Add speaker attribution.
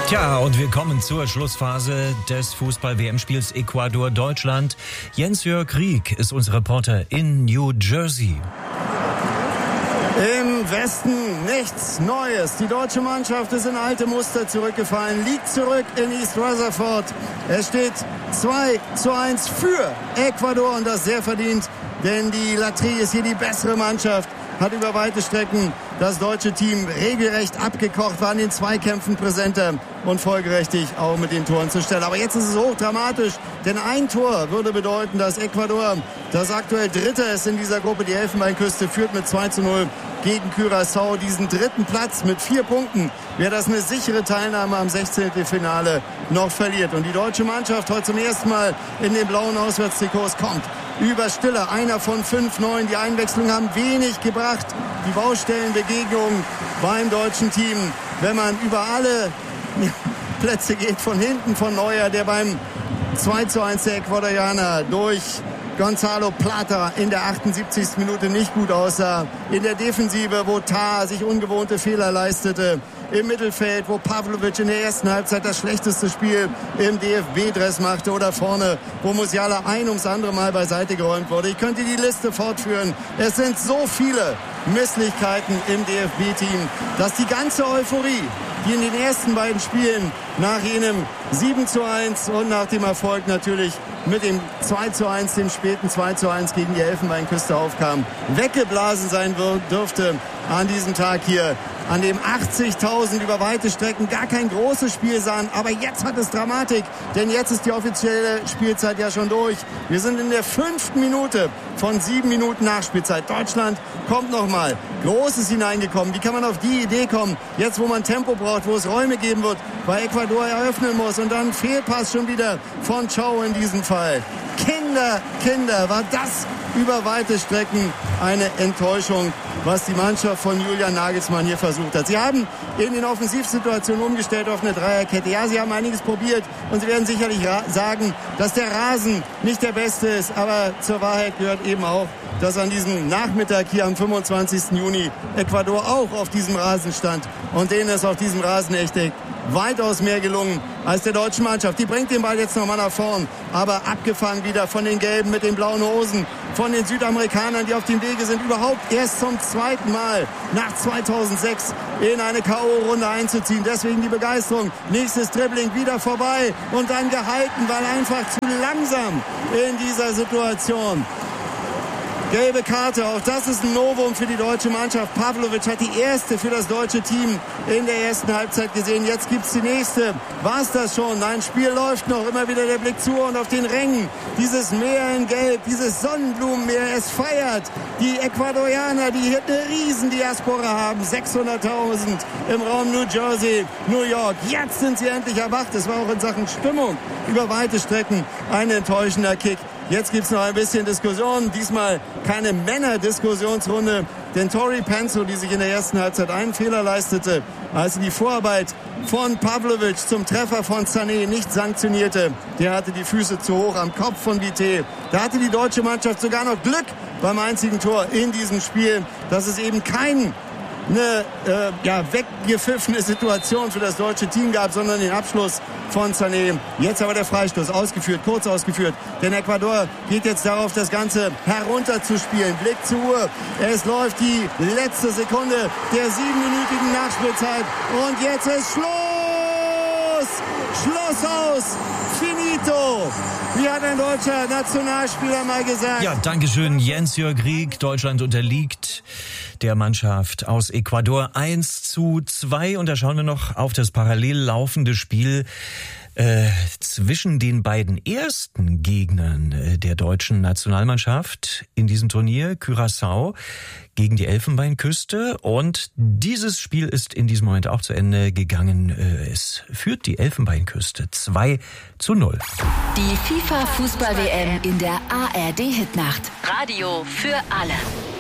Speaker 1: Tja, und wir kommen zur Schlussphase des Fußball-WM-Spiels Ecuador-Deutschland. Jens-Jörg Rieck ist unser Reporter in New Jersey.
Speaker 2: Im Westen nichts Neues. Die deutsche Mannschaft ist in alte Muster zurückgefallen, liegt zurück in East Rutherford. Es steht 2:1 für Ecuador und das sehr verdient, denn die Latrie ist hier die bessere Mannschaft, hat über weite Strecken das deutsche Team regelrecht abgekocht, war in den Zweikämpfen präsenter und folgerichtig auch mit den Toren zur Stelle. Aber jetzt ist es hochdramatisch, denn ein Tor würde bedeuten, dass Ecuador, das aktuell Dritter ist in dieser Gruppe, die Elfenbeinküste, führt mit 2:0 gegen Curaçao. Diesen dritten Platz mit 4 Punkten, wer das eine sichere Teilnahme am 16. Finale noch verliert. Und die deutsche Mannschaft heute zum ersten Mal in den blauen Auswärtstrikots kommt über Stiller, einer von 5 Neuen. Die Einwechslungen haben wenig gebracht. Die Baustellenbegegnung beim deutschen Team, wenn man über alle Plätze geht, von hinten von Neuer, der beim 2:1 der Ecuadorianer durch Gonzalo Plata in der 78. Minute nicht gut aussah. In der Defensive, wo Tah sich ungewohnte Fehler leistete. Im Mittelfeld, wo Pavlovic in der ersten Halbzeit das schlechteste Spiel im DFB-Dress machte. Oder vorne, wo Musiala ein ums andere Mal beiseite geräumt wurde. Ich könnte die Liste fortführen. Es sind so viele Misslichkeiten im DFB-Team, dass die ganze Euphorie, die in den ersten beiden Spielen nach jenem 7:1 und nach dem Erfolg natürlich mit dem 2:1, dem späten 2:1 gegen die Elfenbeinküste aufkam, weggeblasen sein dürfte an diesem Tag hier, an dem 80.000 über weite Strecken gar kein großes Spiel sahen. Aber jetzt hat es Dramatik, denn jetzt ist die offizielle Spielzeit ja schon durch. Wir sind in der 5. Minute von 7 Minuten Nachspielzeit. Deutschland kommt nochmal. Großes hineingekommen. Wie kann man auf die Idee kommen, jetzt wo man Tempo braucht, wo es Räume geben wird, weil Ecuador eröffnen muss und dann Fehlpass schon wieder von Chao in diesem Fall. Kinder, war das über weite Strecken eine Enttäuschung, was die Mannschaft von Julian Nagelsmann hier versucht hat. Sie haben in den Offensivsituationen umgestellt auf eine Dreierkette. Ja, sie haben einiges probiert und sie werden sicherlich sagen, dass der Rasen nicht der beste ist. Aber zur Wahrheit gehört eben auch, dass an diesem Nachmittag hier am 25. Juni Ecuador auch auf diesem Rasen stand. Und denen ist auf diesem Rasen echt weitaus mehr gelungen als der deutschen Mannschaft. Die bringt den Ball jetzt nochmal nach vorn, aber abgefangen wieder von den Gelben mit den blauen Hosen, von den Südamerikanern, die auf dem Wege sind, überhaupt erst zum zweiten Mal nach 2006 in eine K.O.-Runde einzuziehen. Deswegen die Begeisterung. Nächstes Dribbling wieder vorbei und dann gehalten, weil einfach zu langsam in dieser Situation. Gelbe Karte, auch das ist ein Novum für die deutsche Mannschaft. Pavlovic hat die erste für das deutsche Team in der ersten Halbzeit gesehen. Jetzt gibt's die nächste. War's das schon? Nein, Spiel läuft noch. Immer wieder der Blick zu und auf den Rängen. Dieses Meer in Gelb, dieses Sonnenblumenmeer, es feiert. Die Ecuadorianer, die hier eine riesen Diaspora haben. 600.000 im Raum New Jersey, New York. Jetzt sind sie endlich erwacht. Es war auch in Sachen Stimmung über weite Strecken ein enttäuschender Kick. Jetzt gibt's noch ein bisschen Diskussion. Diesmal keine Männer-Diskussionsrunde. Denn Tori Penso, die sich in der ersten Halbzeit einen Fehler leistete, als sie die Vorarbeit von Pavlovic zum Treffer von Sané nicht sanktionierte, der hatte die Füße zu hoch am Kopf von Vité. Da hatte die deutsche Mannschaft sogar noch Glück beim einzigen Tor in diesem Spiel, dass es eben eine weggepfiffene Situation für das deutsche Team gab, sondern den Abschluss von Sané. Jetzt aber der Freistoß, kurz ausgeführt. Denn Ecuador geht jetzt darauf, das Ganze herunterzuspielen. Blick zur Uhr. Es läuft die letzte Sekunde der 7-minütigen Nachspielzeit. Und jetzt ist Schluss! Schluss aus! Finito! Wie hat ein deutscher Nationalspieler mal gesagt?
Speaker 1: Ja, dankeschön, Jens-Jörg Rieck. Deutschland unterliegt der Mannschaft aus Ecuador 1:2. Und da schauen wir noch auf das parallel laufende Spiel zwischen den beiden ersten Gegnern der deutschen Nationalmannschaft in diesem Turnier, Curaçao gegen die Elfenbeinküste. Und dieses Spiel ist in diesem Moment auch zu Ende gegangen. Es führt die Elfenbeinküste 2:0.
Speaker 3: Die FIFA-Fußball-WM in der ARD-Hitnacht. Radio für alle.